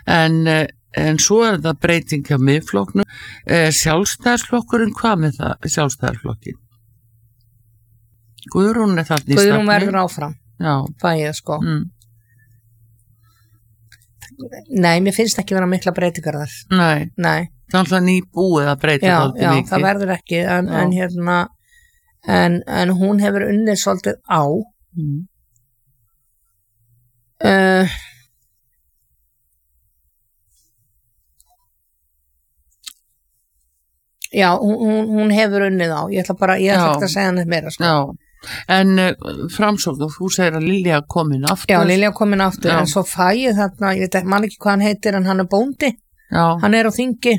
en svo það breyting hjá miðflokknum. Sjálfstæðisflokkurinn, hvað með það sjálfstæðisflokkin? Guðrún þarna í Guðrún verður áfram. Já. Það ég sko. Nei, mér finnst ekki vera mikla breytingar þar. Nei. Það alltaf nýbúið að breyta svolítið mikið. Já, það verður ekki, en hún hefur unnið svolítið á. Já, hún hefur unnið á. Ég ætla ekki að segja hann meira, sko. Já. En Framsókn, þú segir að Lilja komin aftur. Já, Lilja komin aftur, en svo fæ ég þarna, ég veit man ekki hvað hann heitir, en hann bóndi. Já. Hann á þingi.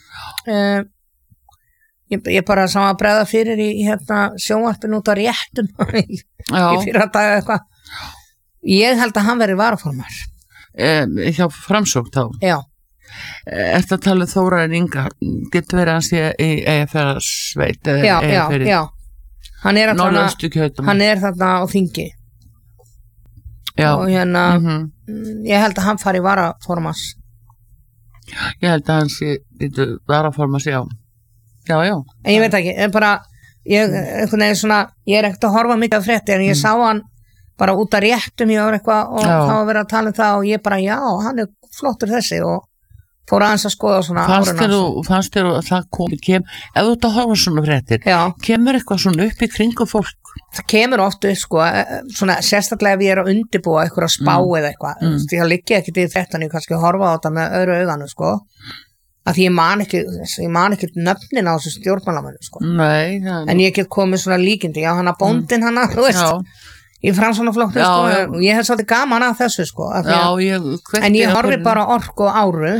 Ég bara sá að bregða fyrir í sjónvarpinu út á réttum í fyrra daga eitthvað. Ég held að hann verið varaformar. Hjá Framsókn þá? Já. Ertu að tala Þórarinn Inga, getur verið hans í Eyjafjarðarsveit? Já. Hann þarna á þingi. Já. Og ég held að hann fari varaformans. Ég held að hann sé varaformans, já. En ég veit ekki, ég er ekkert að horfa mikið af fréttir, en ég sá hann bara út að réttum hjá eitthvað og þá að vera að tala um það og ég bara, já, hann flottur þessi og fór aðeins að skoða svona fannst þér að það ef þú ert að horfa svona fréttir kemur eitthvað svona upp í kringu fólk? Það kemur oft upp sko, svona sérstaklega ef ég er að undirbúa eitthvað að spá eða eitthvað, því það liggi ekkert í fréttan, ég kannski horfa á þetta með öðru auganu sko, að því ég man ekki nöfnin á þessu stjórnmálamönnum sko. Nei, en ég get komið svona líkindi, já hann að bóndin hann þú veist, í Framsóknarflokknum sko, og ég hef svolítið gaman að þessu sko, en ég horfi bara Orku og Áru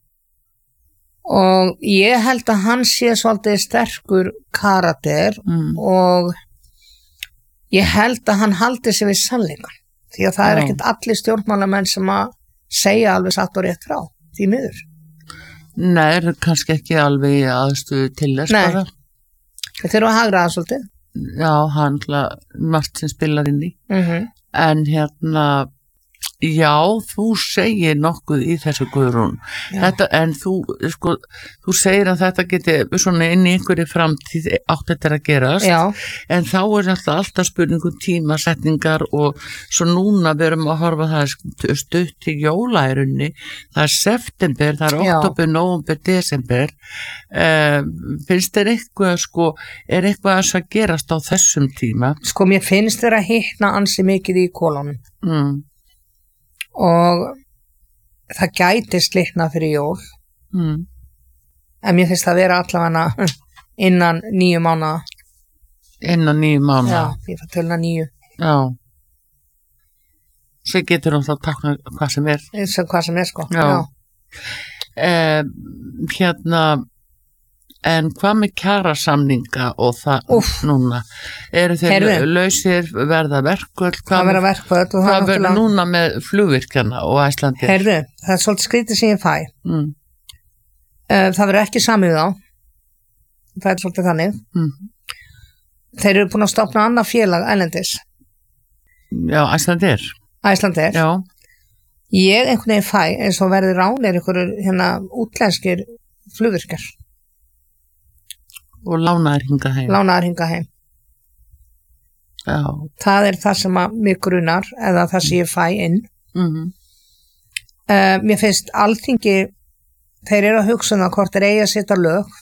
og ég held að hann sé svolítið sterkur karakter og ég held að hann haldi sig við sannleikann, því að það er ekkert allir stjórnmálamenn sem að segja alveg satt og rétt frá, því miður. Nei, er kannski ekki alveg í aðstöðu til þess bara. Nei, þeir eru að hagra það svolítið. Já, hann margt sem spilar inn í. En já, þú segir nokkuð í þessu Guðrún. En þú segir að þetta geti svona inn í einhverju framtíð átt þetta að gerast. Já. En þá er alltaf spurningum tímasetningar og svo núna verum að horfa það stutt til jólaærunni. Það er september, það er október, nóvember, desember. Finnst þér eitthvað er eitthvað að gerast á þessum tíma? Sko, mér finnst þér að hittna ansi mikið í kolonum. Og það gæti slitna fyrir jól en mér finnst það vera allavega innan 9 mánaða. Innan 9 mánaða? Já, ég fær töluna 9. Já. Svo getur hún þá takna hvað sem er. Hvað sem er sko. Já. En hvað með kjarasamninga og það núna? Eru þeir lausir, verða verkvöld? Það verða verkvöld. Hvað verður núna með flugvirkjana og Æslandir? Heyrðu, það er svolítið skrítið sem ég fæ. Það verður ekki samið á. Það er svolítið þannig. Þeir eru búin að stofna annað félag ælendis. Já, Æslandir. Æslandir. Já. Ég einhvern veginn fæ eins og verður ránir einhverjur útlenskir flugvirkjar. Og lánaðir hingað heim. Já. Það er það sem að mig grunar eða það sem ég fæ inn. Mér finnst Alþingi, þeir eru að hugsa það hvort þeir eigi að setja lög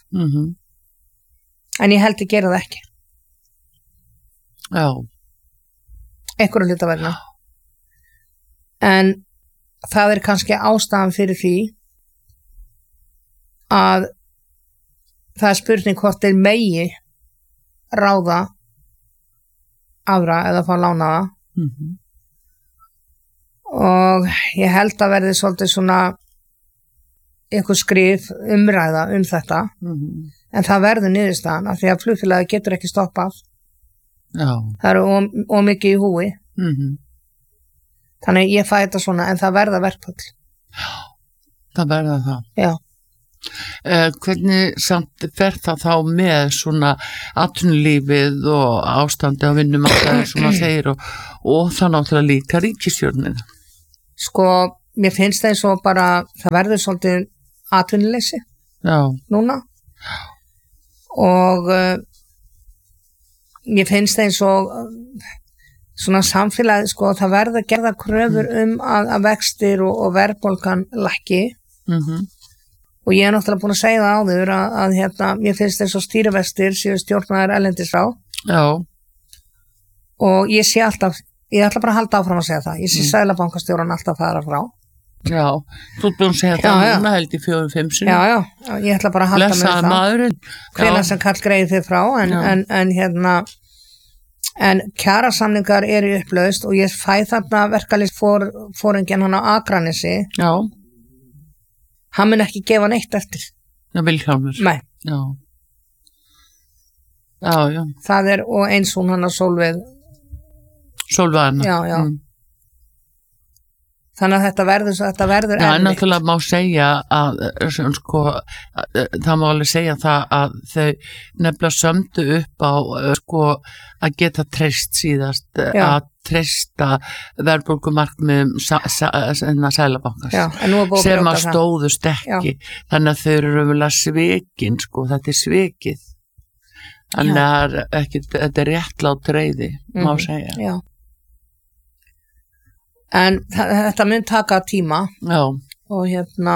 en ég held að gera það ekki. Já. Einhverju hluta vegna. En það er kannski ástæðan fyrir því að það er spurning hvort þeir megi ráða aðra eða fá lánaða og ég held að verði svolítið svona einhver skrif umræða þetta en það verður niðurstaðan af því að flugfélagið getur ekki stoppað. Já. Það eru ómikið í húi þannig ég fæ þetta svona en það verða verkfall. Já, það verða það. Já. Hvernig samt fer það þá með svona atvinnulífið og ástandi á vinnumarkaði sem maður segir og það náttúrulega líka ríkisstjórnin? Sko, mér finnst það eins og bara það verður svolítið atvinnuleysi núna og mér finnst það eins og svona samfélagi sko, það verður gerða kröfur að vextir og verðbólgan lækki og ég náttúrulega búin að segja það áður að hérna, mér finnst þess að stýrivextir séu stjórnaðar erlendis frá og ég sé alltaf ég ætla bara að halda áfram að segja það ég sé Seðlabankastjóran alltaf fara frá þú ert búin að segja það núna held í 4-5 sinni ég ætla bara að halda með það hvenær sem kall greiði þið frá en hérna en kjarasamningar eru upplaust og ég fæ þarna verkalýðsforinginn hann á Akranesi hann mun ekki gefa neitt eftir Vilhjálmur nei já. Það og eins hún hann á Sólveig já. Þannig að þetta verður en náttúrulega má segja að sko, það má alveg segja það að þau nefnilega sömdu upp á sko, að geta treyst síðast að treysta verðbólgumarkmiðum Seðlabankans sem að stóðust ekki þannig að þau eru raunverulega svikin sko, þetta svikið þannig að þetta réttlát reiði má segja en þetta mun taka tíma og hérna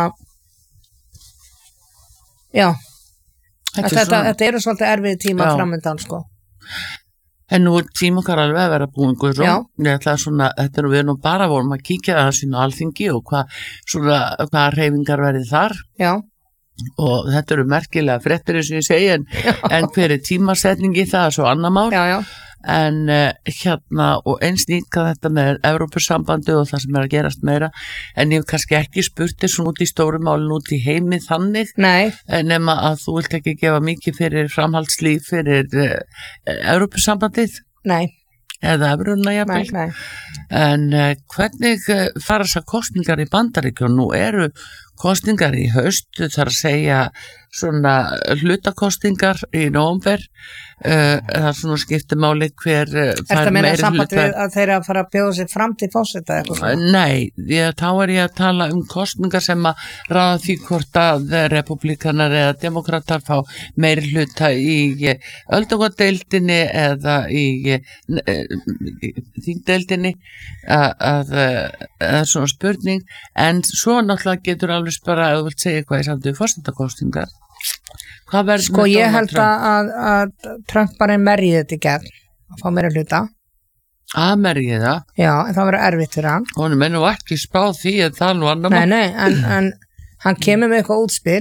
þetta eru svolítið erfið tíma framöndan sko en nú tíma okkar alveg að vera búin Guðrún ég ætla svona, þetta er við nú bara vorum að kíkja það sín á Alþingi og hvað hreyfingar verði þar og þetta eru merkilega fréttir eins og ég segi en hver tímasetningi það svo annar mál en hérna og eins nýtka þetta með Evrópusambandi og það sem að gerast meira en ég hef kannski ekki spurt þess út í stóru málin út í heimi þannig nema að þú vilt ekki gefa mikið fyrir framhaldslíf fyrir Evrópusambandið eða Evruna jafnvel en hvernig fara þessar kosningar í Bandaríkjunum nú eru kosningar í haust þar að segja svona hlutakostingar í nóvember það svona skiptir máli hver fær meiri hluta að þeirra að fara að bjóða sér fram til forseta nei, þá er ég að tala kosningar sem að ráða því hvort að republikanar eða demokratar fá meiri hluta í öldungadeildinni eða í þingdeildinni að svona spurning en svo náttúrulega getur alveg bara að þú vilt segja hvað ég samt við forsetakostingar sko ég held að Trump bara merjið þetta í gegn að fá meira hluta að merjið það? Já, en það verður erfitt fyrir hann honum er nú ekki spáð því að það nú annar nei, en hann kemur með eitthvað útspil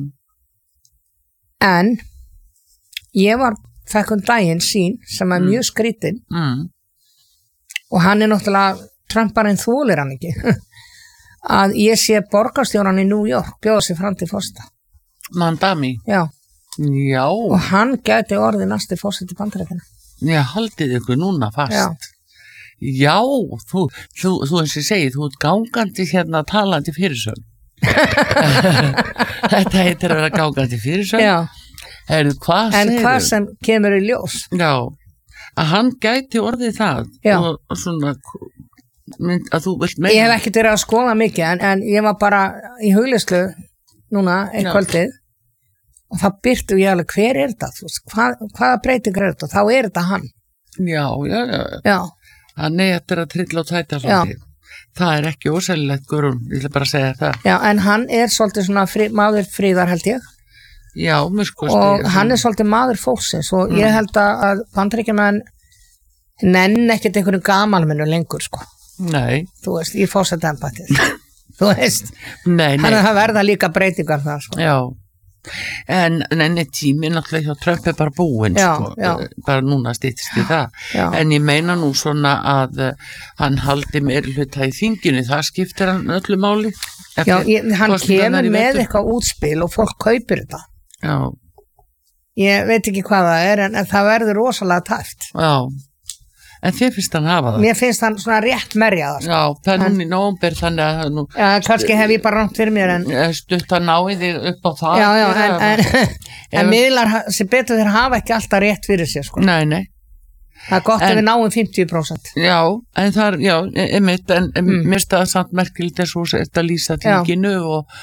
en ég fekk daginn sín sem er mjög skrítinn og hann er náttúrulega Trump bara en þolir hann ekki að ég sé borgarstjóran í New York bjóða sig fram til forseta Mandami? Já. Og hann gæti orðið næsti forseti Bandaríkjanna. Já, haldið ykkur núna fast. Já, þú eins og segið, þú ert gangandi hérna talandi fyrirsögn. Þetta heitir að vera gangandi fyrirsögn. Já. En hvað sem kemur í ljós. Já, að hann gæti orðið það. Já. Og svona að þú vilt meina. Ég hef ekkert verið að skoða mikið en ég var bara í hugleyslu núna kvöldið og það byrtu ég alveg hver er þetta hvaða breytingar er þetta þá er þetta hann já. Þannig þetta er að trilla og tæta svolítið það er ekki ósælilegt Guðrún ég ætla bara að segja það já en hann er svolítið svona maður fríðar held ég já og hann er svolítið maður fólksins og ég held að Bandaríkjamenn nenn ekkert einhverju gamalmennu lengur sko nei þú veist ég fórseta embættið þú veist, nei. Þannig að það verða líka breytingar þar sko. Já, en tíminn náttúrulega hjá Trump er bara búinn sko, bara núna styttist í það en ég meina nú svona að hann haldi meiri hluta í þinginu það skiptir hann öllu máli hann kemur með eitthvað útspil og fólk kaupir þetta ég veit ekki hvað það er en það verður rosalega tæft en þér finnst hann hafa það? Mér finnst hann svona rétt merjaðar Já, það er núna í nóvember þannig að nú kannski hef ég bara rangt fyrir mér en stutt að ná í þig upp á það Já, en miðlar sem betur þeir hafa ekki alltaf rétt fyrir sér sko Nei Það er gott ef við náum 50%. Já, en það er, já, einmitt, en mér staða samt merkilegt svo þetta lýsa þinginu og